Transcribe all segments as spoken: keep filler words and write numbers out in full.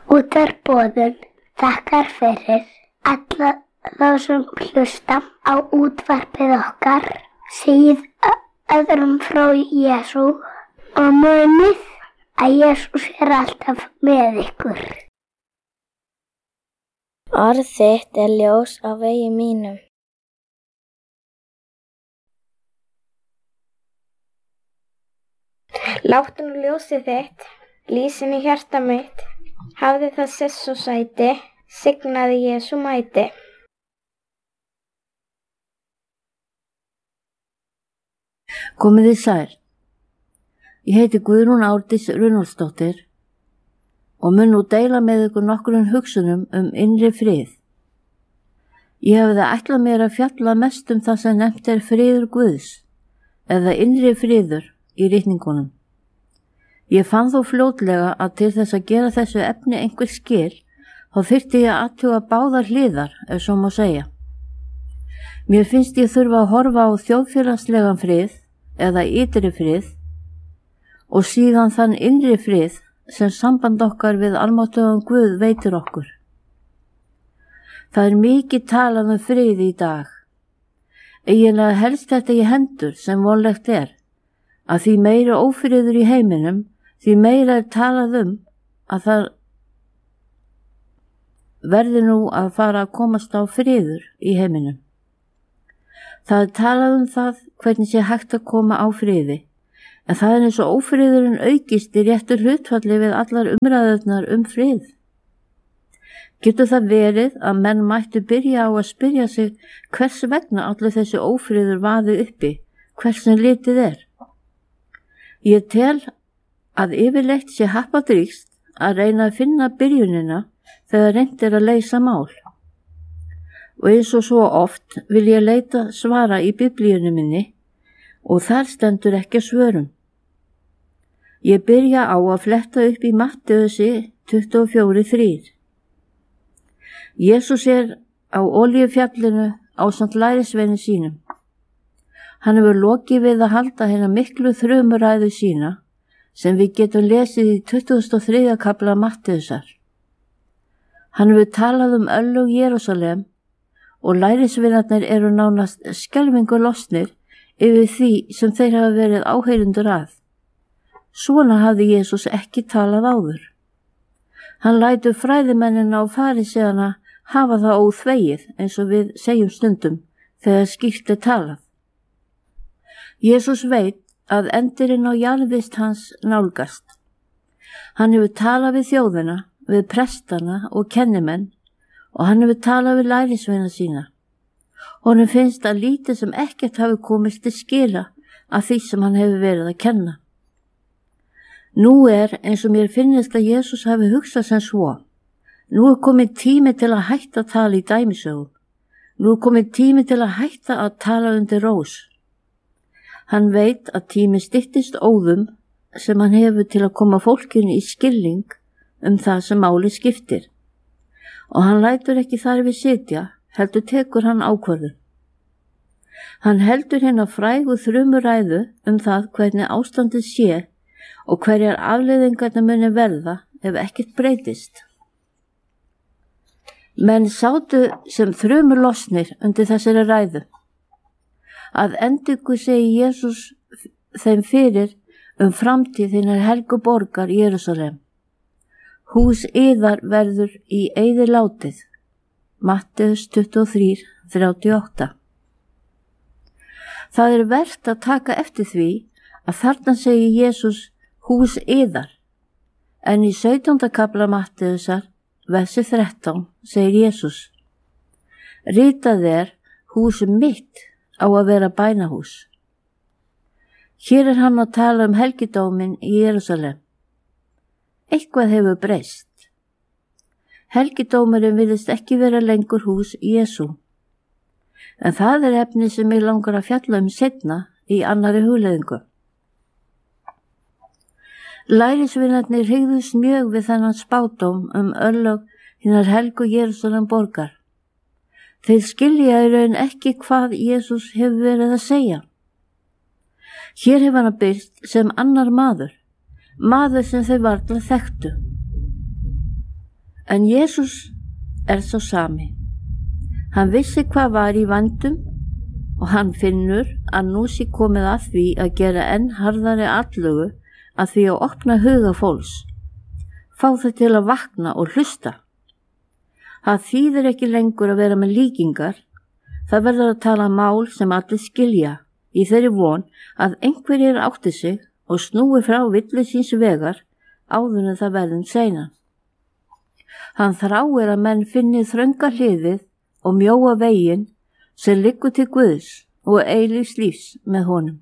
Útvarpsboðun þakkar fyrir alla þá sem hlusta á útvarpið okkar, segið öðrum frá Jesú og munið að Jesús er alltaf með ykkur. Orð þitt er ljós á vegi mínum. Láttu nú ljósið þitt, lýsin í hjarta mitt, hafði það sess og sæti, signaði Jesú mæti. Komið þið sæl. Ég heiti Guðrún Árdís Runólfsdóttir og mun nú deila með ykkur nokkrum hugsunum um innri frið. Ég hefði ætlað mér að fjalla mest um það sem nefnt er friður Guðs eða innri friður í ritningunum. Ég fann þó fljótlega að til þess að gera þessu efni einhver skil, þá þyrfti ég að athuga báðar hliðar, ef svo má segja. Mér finnst ég þurfa að horfa á þjóðfélagslegan frið eða ytri frið og síðan þann innri frið sem samband okkar við almáttugan Guð veitir okkur. Það er mikið talað um frið í dag. Eiginlega helst þetta í hendur sem vonlegt er, að því meira ófriður í heiminum, því meira er talað um að það verði nú að fara að komast á friður í heiminum. Það er talað um það hvernig sé hægt að koma á friði, en það er eins og ófriðurinn aukist í réttu hlutfalli við allar umræðurnar um frið. Getur það verið að menn mættu byrja á að spyrja sig hvers vegna allir þessi ófriður vaði uppi, hversin litið er? Ég tel að yfirleitt sé happadrýgst að reyna að finna byrjunina þegar reynt er að leysa mál. Og eins og svo oft vil ég leita svara í biblíunni minni og þar stendur ekki svörum. Ég byrja á að fletta upp í Mattheusi tuttugu og fjögur þrjú. Jesús er á Olíufjallinu ásamt lærisveinum sínum. Hann hefur lokið við að halda hérna miklu þrumuræðu sína sem við getum lesið í tuttugasta og þriðja kafla Mattheusar. Hann hefur talað um örlög Jerúsalem og lærisveinarnir eru nánast skelfingu lostnir yfir því sem þeir hafa verið áheyrendur að. Svona hafði Jesús ekki talað áður. Hann lætur fræðimennina og faríseana hafa það óþvegið eins og við segjum stundum þegar skýrt er talað. Jesús veit að endirinn á jarðvist hans nálgast. Hann hefur talað við þjóðina, við prestana og kennimenn og hann hefur talað við lærisveina sína. Honum finnst að lítið sem ekkert hafi komist til skila af því sem hann hefur verið að kenna. Nú er eins og mér finnist að Jesús hafi hugsað sem svo. Nú er komið tími til að hætta að tala í dæmisögum. Nú er komið tími til að hætta að tala undir rós. Hann veit að tími styttist óðum sem hann hefur til að koma fólkinu í skilning um það sem máli skiptir. Og hann lætur ekki þar við sitja, heldur tekur hann ákvörðun. Hann heldur hérna frægu þrumuræðu um það hvernig ástandið sé og hverjar afleiðingarnar muni verða ef ekkert breytist. Menn sátu sem þrumur losnir undir þessari ræðu. Að endingu segi Jesús þeim fyrir um framtíð hinnar helgu borgar Jerúsalem. Hús yðar verður í eyði látið. Matteus tuttugu og þrjú þrjátíu og átta. Það er vert að taka eftir því að þarna segi Jesús hús yðar, en í sautjánda kafla Matteusar, versi þrettán, segir Jesús: Ritað er hús mitt á að vera bænahús. Hér er hann að tala um helgidóminn í Jerúsalem. Eitthvað hefur breyst. Helgidómurinn virðist ekki vera lengur hús Jesú. En það er efni sem ég langar að fjalla um seinna í annarri hugleiðingu. Lærisveinarnir hryggðust mjög við þennan spádóm um örlög hinnar helgu Jerúsalem borgar. Þeir skilja í raun ekki hvað Jesús hefur verið að segja. Hér hefur hann birst sem annar maður, maður sem þau varla þekktu. En Jesús er sá sami. Hann vissi hvað var í vandum og hann finnur að nú sé komið að því að gera enn harðari atlögu að því að opna huga fólks, fá þau til að vakna og hlusta. Það þýðir ekki lengur að vera með líkingar, það verður að tala mál sem allir skilja í þeirri von að einhverjir átti sig og snúi frá villu síns vegar áður en það verðum seinan. Hann þráir að menn finni þrönga hliðið og mjóa veginn sem liggur til Guðs og eilífs lífs með honum.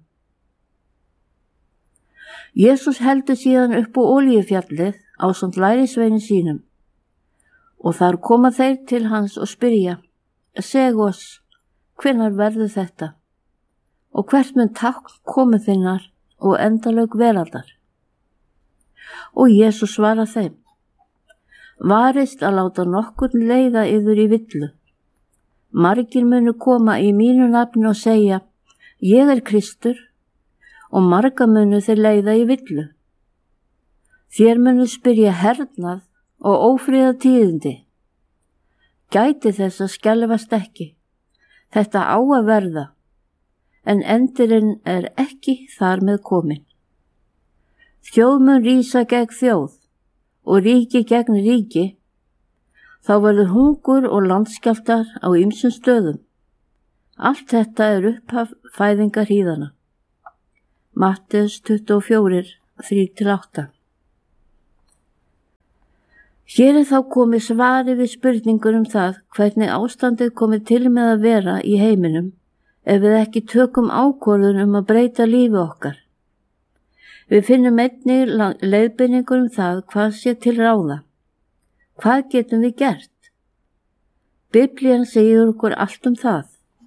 Jesús heldur síðan upp á Olíufjallið ásamt lærisveinum sínum og þar koma þeir til hans og spyrja, seg oss, hvenær verður þetta og hvert mun tákn komu þinnar og endalög veraldar? Og Jesús svarar þeim, varist að láta nokkurn leiða yður í villu. Margir munu koma í mínu nafni og segja, ég er Kristur, og marga munu þeir leiða í villu. Þér munu spyrja hernað og ófríða tíðindi. Gæti þess að skelfast ekki. Þetta á að verða, en endurinn er ekki þar með komin. Þjóð mun rísa gegn þjóð og ríki gegn ríki. Þá verður hungur og landskjálftar á ýmsum stöðum. Allt þetta er upphaf fæðingar hríðana. Matteus tuttugu og fjögur, þrjú til átta. Hér er þá komið svari við spurningur um það hvernig ástandið komið til með að vera í heiminum ef við ekki tökum ákvörðun um að breyta lífi okkar. Við finnum einnig leiðbeiningur um það hvað sé til ráða. Hvað getum við gert? Biblían segir okkur allt um það.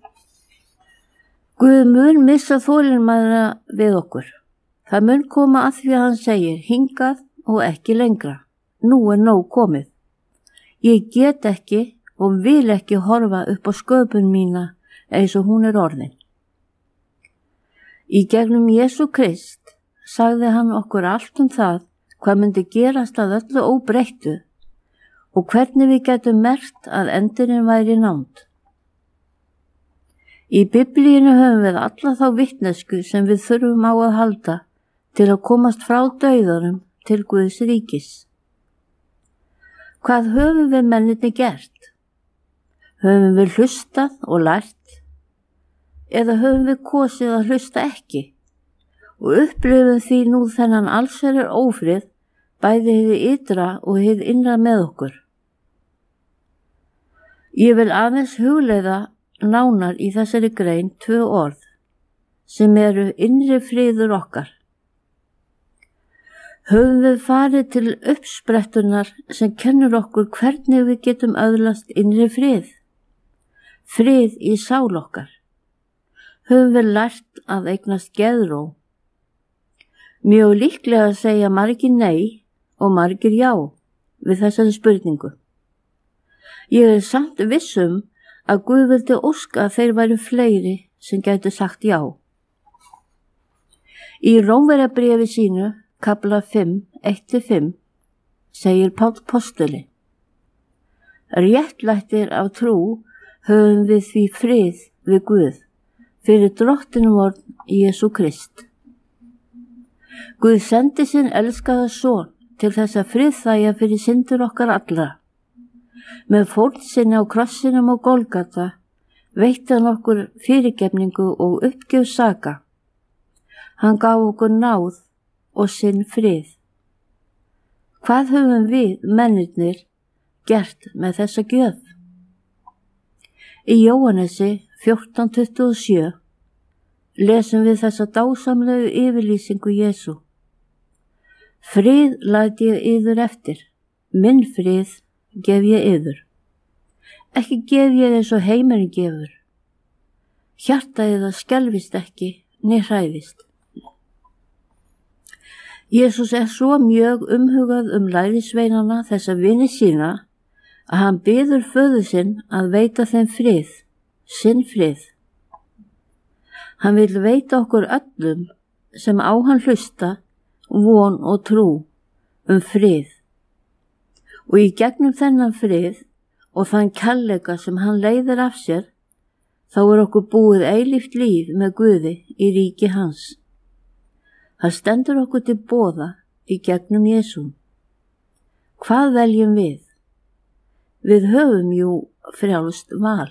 Guð mun missa þolinmæðina við okkur. Það mun koma að því að hann segir hingað og ekki lengra. Nú er nóg komið. Ég get ekki og vil ekki horfa upp á sköpun mína eins og hún er orðin. Í gegnum Jesú Krist sagði hann okkur allt um það hvað myndi gerast að öllu óbreyttu og hvernig við getum merkt að endurinn væri nánd. Í Biblíinu höfum við alla þá vitnesku sem við þurfum á að halda til að komast frá dauðanum til Guðs ríkis. Hvað höfum við mennirni gert? Höfum við hlustað og lært? Eða höfum við kosið að hlusta ekki? Og upplifum því nú þennan allsherjar ófrið bæði hið ytra og hið innra með okkur. Ég vil aðeins hugleiða nánar í þessari grein tvö orð sem eru innri friður okkar. Höfum við farið til uppsprettunar sem kennur okkur hvernig við getum öðlast innri frið, frið í sál okkar. Höfum við lært að eignast geðró. Mjög líklega segja margir nei og margir já við þessari spurningu. Ég er samt vissum að Guð vildi óska að þeir væru fleiri sem gætu sagt já. Í Rómverjabréfi sínu, kafla fimm, eitt til fimm, segir Páll postuli: Réttlættir af trú höfum við því frið við Guð fyrir drottinum vor Jesú Krist. Guð sendi sinn elskaða son til þess að friðþægja fyrir syndir okkar allra. Með fórn sinni á krossinum og Golgata veitti hann okkur fyrirgefningu og uppgjöf saka. Hann gaf okkur náð og sinn frið. Hvað höfum við, mennirnir, gert með þessa gjöf? Í Jóhannesi fjórtán tuttugu og sjö lesum við þessa dásamlegu yfirlýsingu Jesú. Frið læt ég yður eftir, minn frið gef ég yður. Ekki gef ég eins og heimurinn gefur. Hjartað skelfist ekki, né hræðist. Jesús er svo mjög umhugað um lærisveinana þessa vini sína að hann biður föður sinn að veita þeim frið, sinn frið. Hann vil veita okkur öllum sem á hann hlusta, von og trú um frið. Og í gegnum þennan frið og þann kærleika sem hann leiðir af sér, þá er okkur búið eilíft líf með Guði í ríki hans. Það stendur okkur til boða í gegnum Jesú. Hvað veljum við? Við höfum jú frjálst val.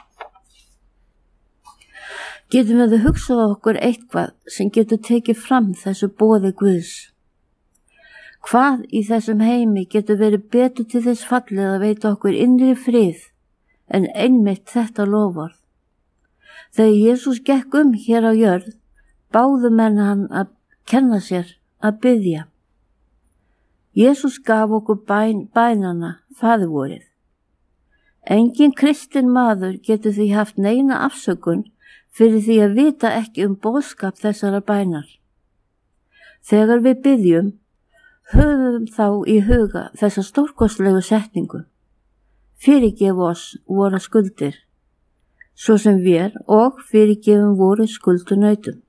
Getum við að hugsa okkur eitthvað sem getur tekið fram þessu boði Guðs? Hvað í þessum heimi getur verið betur til þess fallið að veita okkur innri frið en einmitt þetta loforð? Þegar Jesús gekk um hér á jörð, báðu menn hann að kenna sér að biðja. Jesús gaf okkur bæn, bænana Faðir vorið. Engin kristinn maður getur því haft neina afsökun fyrir því að vita ekki um boðskap þessara bænar. Þegar við biðjum, höfum þá í huga þessa stórkostlegu setningu. Fyrirgef oss voru skuldir, svo sem við og fyrirgefum voru skuldunautum.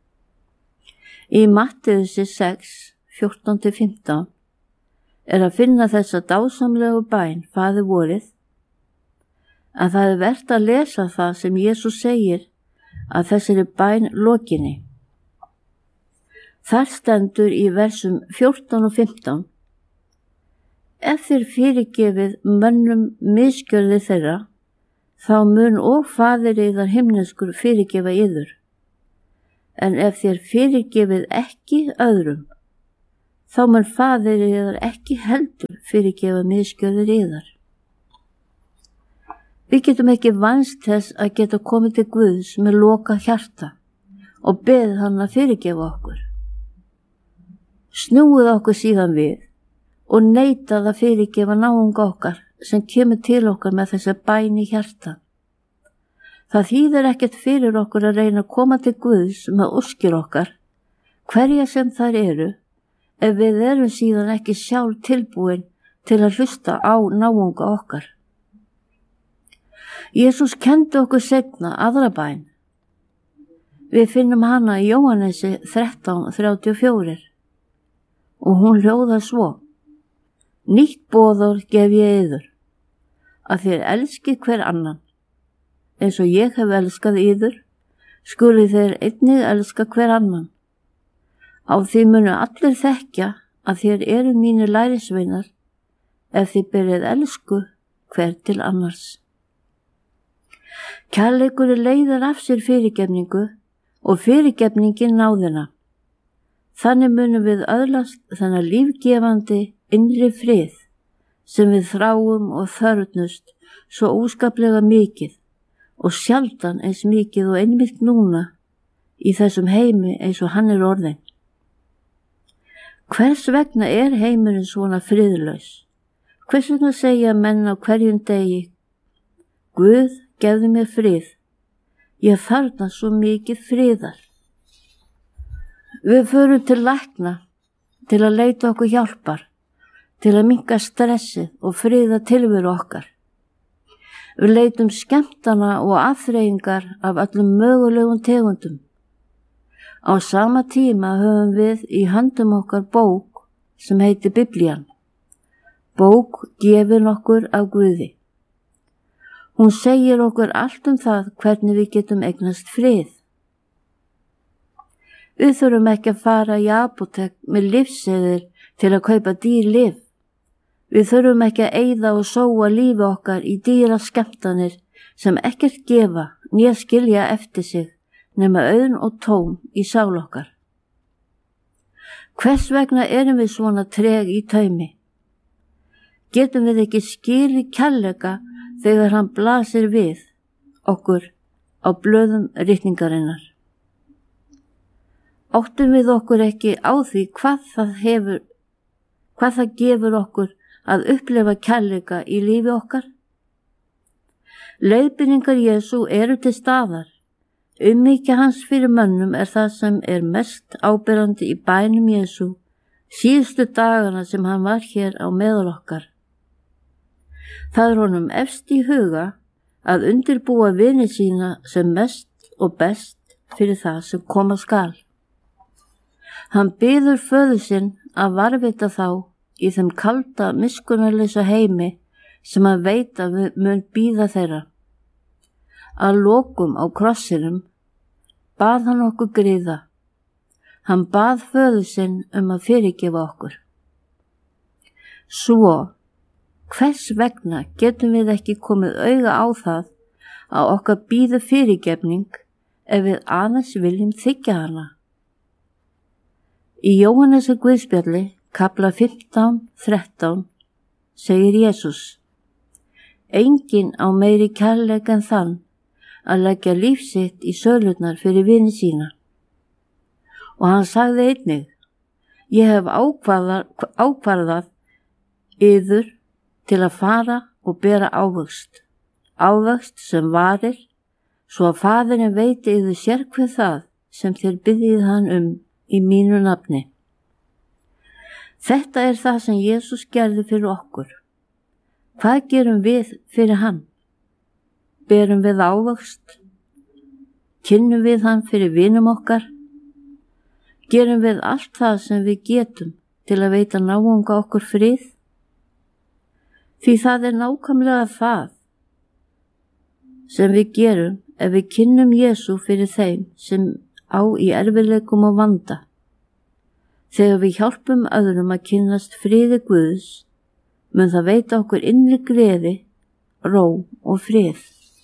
Í Mattheussi sex, fjórtán til fimmtán er að finna þessa dásamlegu bæn Faðir vorið, að það er vert að lesa það sem Jesús segir að þessari bæn lokinni. Þar stendur í versum fjórtán og fimmtán: Ef þér fyrirgefið mönnum misgjörði þeirra, þá mun og Faðir yðar himneskur fyrirgefa yður. En ef þér fyrirgefið ekki öðrum, þá mun Faðir yðar ekki heldur fyrirgefa misgjörðir yðar. Við getum ekki vænst þess að geta komið til Guðs með lokað hjarta og beðið hann að fyrirgefa okkur. Snúið okkur síðan við og neitað að fyrirgefa náunga okkar sem kemur til okkar með þessa bæn í hjarta. Það þýðir ekkert fyrir okkur að reyna að koma til Guðs með óskir okkar, hverja sem þær eru, ef við erum síðan ekki sjálf tilbúin til að hlusta á náunga okkar. Jesús kenndi okkur seinna aðra bæn. Við finnum hana í Jóhannesi þrettán þrjátíu og fjögur og hún hljóðar svo: Nýtt boðorð gef ég yður, að þér elskið hver annan. Eins og ég hef elskað yður, skuli þér einnig elska hver annan. Á því munu allir þekkja að þér eru mínir lærisveinar, ef þið berið elsku hver til annars. Kærleikur leiðir af sér fyrirgefningu og fyrirgefningin náðina. Þannig munum við öðlast þennan lífgefandi innri frið sem við þráum og þörfnust svo óskaplega mikið og sjaldan eins mikið og einmitt núna í þessum heimi eins og hann er orðinn. Hvers vegna er heimurinn svona friðlaus? Hvers vegna segja menn á hverjum degi: Guð, gefðu mér frið, ég þarna svo mikið friðar. Við förum til lækna til að leita okkur hjálpar, til að minnka stressið og friða tilveru okkar. Við leitum skemmtana og afþreyingar af öllum mögulegum tegundum. Á sama tíma höfum við í höndum okkar bók sem heitir Biblían. Bók gefin okkur af Guði. Hún segir okkur allt um það hvernig við getum eignast frið. Við þurfum ekki að fara í apótek með lyfseðil til að kaupa dýr lyf. Við þurfum ekki að eyða og sóa lífi okkar í dýra skemmtanir sem ekkert gefa né skilja eftir sig nema auðn og tóm í sál okkar. Hvers vegna erum við svona treg í taumi? Getum við ekki skilið kærleika þegar hann blasir við okkur á blöðum ritningarinnar? Áttum við okkur ekki á því hvað það hefur, hvað það gefur okkur að upplifa kærleika í lífi okkar? Leiðbeiningar Jesú eru til staðar. Umhyggja hans fyrir mönnum er það sem er mest áberandi í bænum Jesú síðustu dagana sem hann var hér á meðal okkar. Það er honum efst í huga að undirbúa vini sína sem mest og best fyrir það sem koma skal. Hann biður föður sinn að varðveita þá í þeim kalda, miskunnarlausa heimi sem hann veit að mun bíða þeirra. Að lokum á krossinum bað hann okkur gríða. Hann bað föður sinn um að fyrirgefa okkur. Svo, hvers vegna getum við ekki komið auga á það að okkar bíðu fyrirgefning ef við aðeins viljum þiggja hana? Í Jóhannesar Guðspjalli, kafla fimmtán þrettán, segir Jesús: Enginn á meiri kærleik en þann að leggja líf sitt í sölurnar fyrir vini sína. Og hann sagði einnig: Ég hef ákvarðað, ákvarðað yður til að fara og bera ávöxt, ávöxt sem varir, svo að Faðirinn veiti yður sérhver það sem þér biðjið hann um í mínu nafni. Þetta er það sem Jesús gerði fyrir okkur. Hvað gerum við fyrir hann? Berum við ávöxt? Kynnum við hann fyrir vinum okkar? Gerum við allt það sem við getum til að veita náunga okkur frið? Því það er nákvæmlega það sem við gerum ef við kynnum Jesú fyrir þeim sem á í erfiðleikum og vanda. Þegar við hjálpum öðrum að kynnast friði Guðs, mun það veita okkur innri gleði, ró og frið.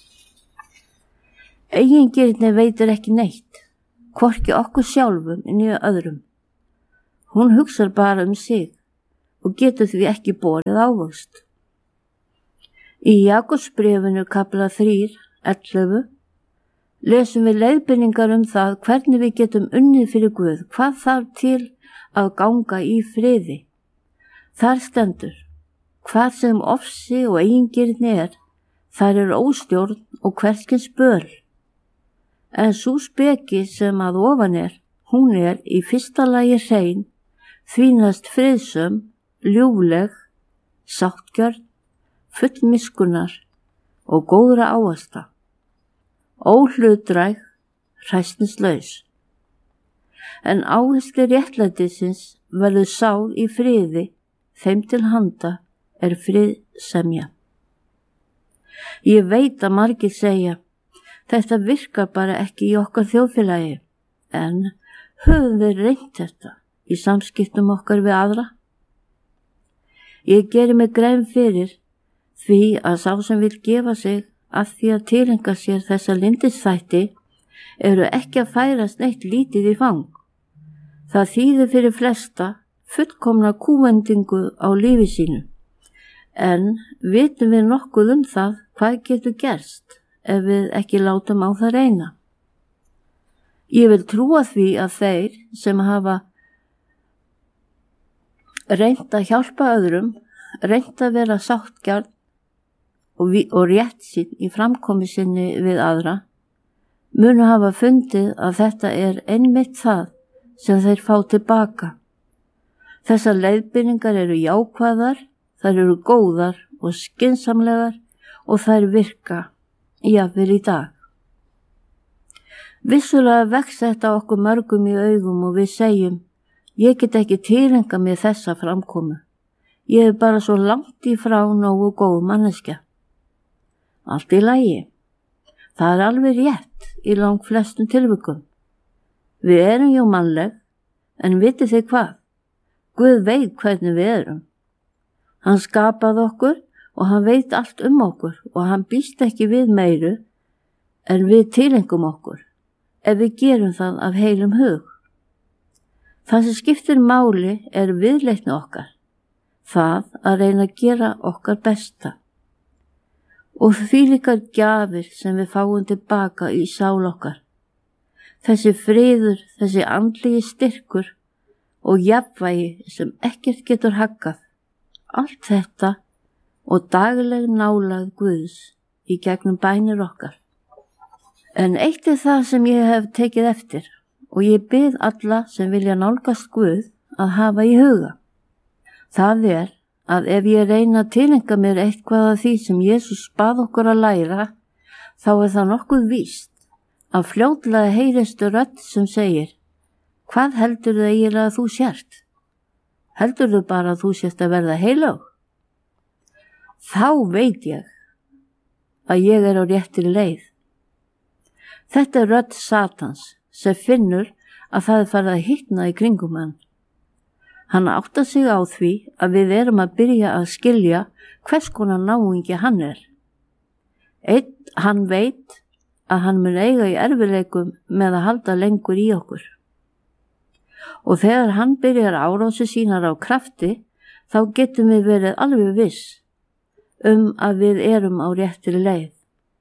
Eigingirni veitir ekki neitt, hvorki okkur sjálfum inni öðrum. Hún hugsar bara um sig og getur því ekki borið ávöxt. Í Jakobsbréfinu kafla þrjú ellefu lesum við leiðbeiningar um það hvernig við getum unnið fyrir Guð, hvað þarf til að ganga í friði. Þar stendur: Hvað sem ofsi og eigingirni er, þar er óstjórn og hverskins böl. En sú speki sem að ofan er, hún er í fyrsta lagi hrein, þvínast friðsöm, ljúfleg, sáttgjörn, full miskunnar og góðra ávaxta, óhlutdræg, hræsnislaus. En áherslu réttlætisins verður sáð í friði, þeim til handa er friðsemja. Ég veit að margir segja: Þetta virkar bara ekki í okkar þjóðfélagi, en höfum við reynt þetta í samskiptum okkar við aðra? Ég geri mig grein fyrir því að sá sem vil gefa sig að því að tileinka sér þessa lindisþætti eru ekki að færast neitt lítið í fang. Það þýðir fyrir flesta fullkomna kúvendingu á lífi sínu, en vitum við nokkuð um það hvað getur gerst ef við ekki látum á það reyna. Ég vil trúa því að þeir sem hafa reynt að hjálpa öðrum, reynt að vera sáttgjörn og, og rétt sín í framkomi sinni við aðra, munu hafa fundið að þetta er einmitt það sem þeir fá tilbaka. Þessar leiðbeiningar eru jákvæðar, þær eru góðar og skynsamlegar og þær virka, jafnvel í dag. Vissulega vex þetta okkur mörgum í augum og við segjum: Ég get ekki tileinkað mér þessa framkomu. Ég er bara svo langt í frá nógu góð manneskja. Allt í lagi. Það er alveg rétt í langt flestum tilvikum. Við erum jú mannleg, en vitið þið hvað? Guð veit hvernig við erum. Hann skapaði okkur og hann veit allt um okkur og hann býst ekki við meiru en við tilengum okkur, ef við gerum það af heilum hug. Það sem skiptir máli er viðleitni okkar, það að reyna að gera okkar besta. Og þvílíkar gjafir sem við fáum tilbaka í sál okkar. Þessi friður, þessi andlegi styrkur og jafnvægi sem ekkert getur haggað. Allt þetta og dagleg nálægð Guðs í gegnum bænir okkar. En eitt er það sem ég hef tekið eftir og ég bið alla sem vilja nálgast Guð að hafa í huga. Það er að ef ég reyna að tileinka mér eitthvað af því sem Jesús bað okkur að læra, þá er það nokkuð víst að fljótlega heyrist rödd sem segir: Hvað heldur það eiginlega að þú sért? Heldurðu bara að þú sést að verða heilög? Þá veit ég að ég er á réttri leið. Þetta er rödd Satans sem finnur að það er farið að hitna í kringum hann. Hann áttar sig á því að við erum að byrja að skilja hvers konar náungi hann er. Einn, hann veit að hann mun eiga í erfileikum með að halda lengur í okkur. Og þegar hann byrjar árási sínar á krafti, þá getum við verið alveg viss um að við erum á réttri leið.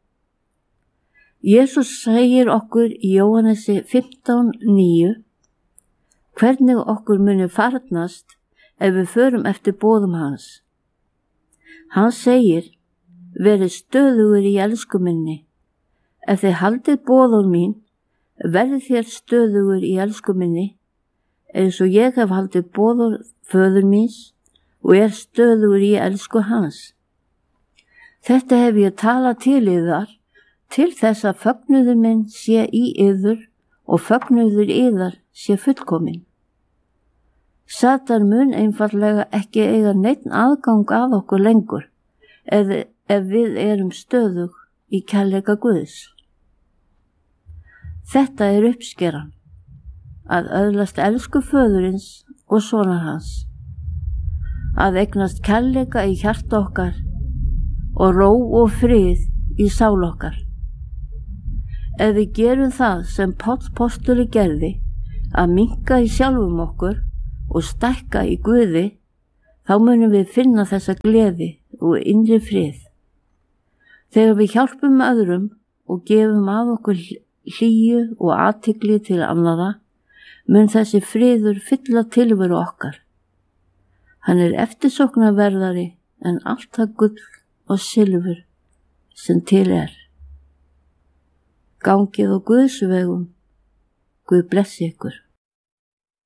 Jesús segir okkur í Jóhannesi fimmtán níu hvernig okkur muni farnast ef við förum eftir boðum hans. Hann segir, verið stöðugur í elsku minni. Ef þið haldið boðun mín, verðið þér stöðugur í elsku minni, eins og ég hef haldið boðun föður míns og er stöðugur í elsku hans. Þetta hef ég talað til yðar, til þess að fögnuður minn sé í yður og fögnuður yðar sé fullkomin. Satan mun einfallega ekki eiga neinn aðgang að okkur lengur, eða ef við erum stöðug í kærleika Guðs. Þetta er uppskeran, að öðlast elsku föðurins og sonar hans, að eignast kærleika í hjarta okkar og ró og frið í sál okkar. Ef við gerum það sem Páll postuli gerði, að minnka í sjálfum okkur og stækka í Guði, þá munum við finna þessa gleði og innri frið. Þegar við hjálpum öðrum og gefum að okkur hlýju og athygli til annarra, mun þessi friður fylla tilveru okkar. Hann er eftirsóknarverðari en allt það gull og silfur sem til er. Gangið á Guðs vegum. Guð blessi ykkur.